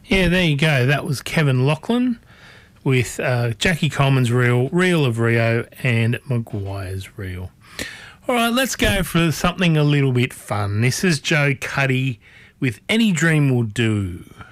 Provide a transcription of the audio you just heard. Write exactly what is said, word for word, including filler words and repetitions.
Yeah, there you go. That was Kevin Lachlan with uh, Jackie Coleman's Reel, Reel of Rio and Maguire's Reel. All right, let's go for something a little bit fun. This is Joe Cuddy with Any Dream Will Do.